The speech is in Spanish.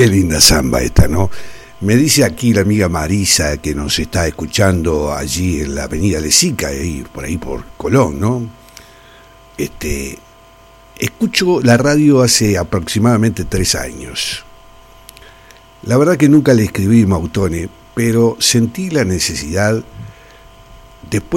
Qué linda samba esta, ¿no? Me dice aquí la amiga Marisa que nos está escuchando allí en la avenida Lezica, por ahí por Colón, ¿no? Escucho la radio hace aproximadamente 3 años. La verdad que nunca le escribí Mautone, pero sentí la necesidad, después